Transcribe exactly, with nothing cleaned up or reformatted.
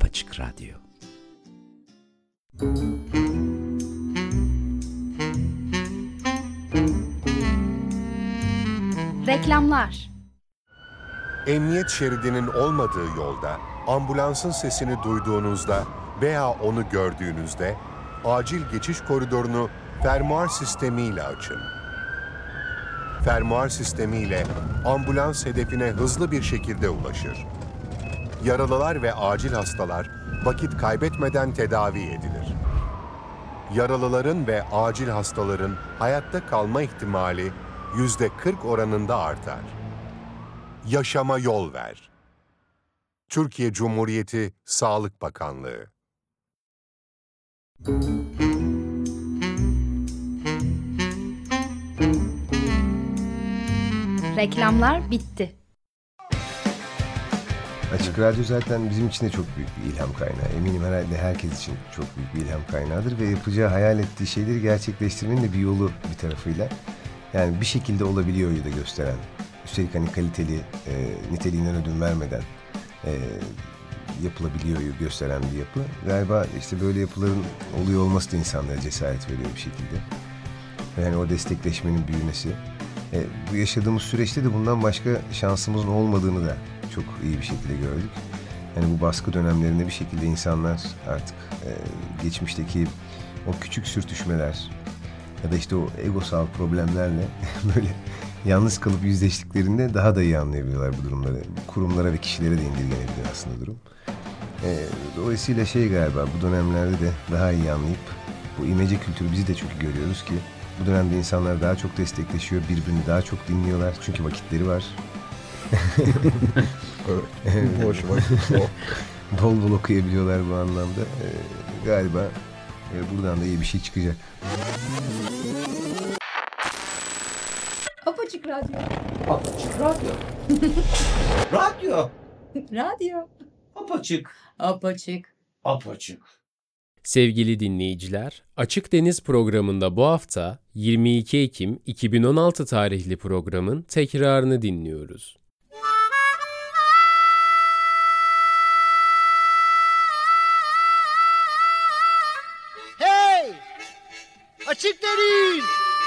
Apaçık Radyo. Reklamlar. Emniyet şeridinin olmadığı yolda, ambulansın sesini duyduğunuzda veya onu gördüğünüzde acil geçiş koridorunu fermuar sistemiyle açın. Fermuar sistemiyle ambulans hedefine hızlı bir şekilde ulaşır. Yaralılar ve acil hastalar vakit kaybetmeden tedavi edilir. Yaralıların ve acil hastaların hayatta kalma ihtimali yüzde kırk oranında artar. Yaşama yol ver. Türkiye Cumhuriyeti Sağlık Bakanlığı. Reklamlar bitti. Açık Radyo zaten bizim için de çok büyük bir ilham kaynağı. Eminim herhalde herkes için çok büyük bir ilham kaynağıdır ve yapacağı, hayal ettiği şeyleri gerçekleştirmenin de bir yolu bir tarafıyla. Yani bir şekilde olabiliyor da gösteren, üstelik hani kaliteli, e, niteliğinden ödün vermeden e, yapılabiliyor gösteren bir yapı. Galiba işte böyle yapıların oluyor olması da insanlara cesaret veriyor bir şekilde. Yani o destekleşmenin büyümesi. E, bu yaşadığımız süreçte de bundan başka şansımızın olmadığını da çok iyi bir şekilde gördük. Yani bu baskı dönemlerinde bir şekilde insanlar artık e, geçmişteki o küçük sürtüşmeler ya da işte o egosal problemlerle böyle yalnız kalıp yüzleştiklerinde daha da iyi anlayabiliyorlar bu durumları. Kurumlara ve kişilere de indirgenebilir aslında durum. E, dolayısıyla şey galiba bu dönemlerde de daha iyi anlayıp bu imece kültürü bizi de çünkü görüyoruz ki bu dönemde insanlar daha çok destekleşiyor, birbirini daha çok dinliyorlar çünkü vakitleri var. Evet. Boş vakit bol. Bol bol okuyabiliyorlar bu anlamda. Ee, galiba e, buradan da iyi bir şey çıkacak. Apaçık Radyo. Apaçık Radyo. Radyo. Radyo. Apaçık. Apaçık. Apaçık. Sevgili dinleyiciler, Açık Deniz programında bu hafta yirmi iki Ekim iki bin on altı tarihli programın tekrarını dinliyoruz.